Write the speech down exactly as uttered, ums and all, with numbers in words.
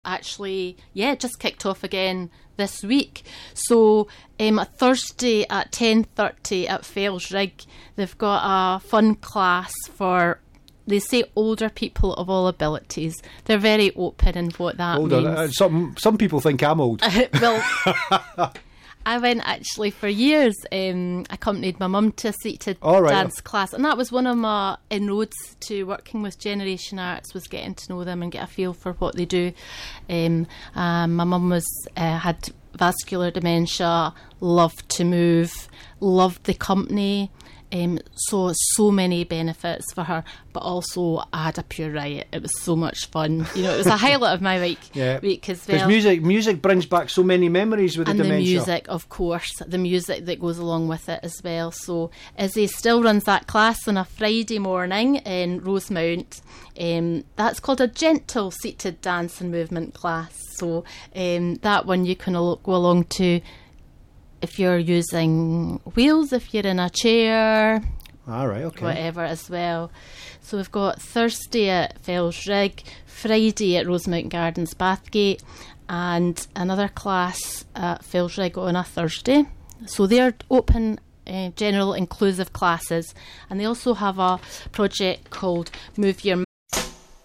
Actually, yeah, just kicked off again this week. So um, a Thursday at ten thirty at Fell's Rig, they've got a fun class for, they say, older people of all abilities. They're very open in what that Hold means. on, uh, some, some people think I'm old. Well, I went actually for years, um, accompanied my mum to a seated All right. dance class, and that was one of my inroads to working with Generation Arts, was getting to know them and get a feel for what they do. Um, um, my mum was uh, had vascular dementia, loved to move, loved the company. Um, so so many benefits for her, but also I had a pure riot. It was so much fun. You know, it was a highlight of my week. Yeah, week as because well. music music brings back so many memories with the And dementia. the music, of course, the music that goes along with it as well. So Izzy still runs that class on a Friday morning in Rosemount. Um, that's called a gentle seated dance and movement class. So um, that one you can al- go along to if you're using wheels, if you're in a chair, all right, okay, whatever as well. So we've got Thursday at Fell's Rig, Friday at Rosemount Gardens, Bathgate, and another class at Fell's Rig on a Thursday. So they're open, uh, general inclusive classes, and they also have a project called Move Your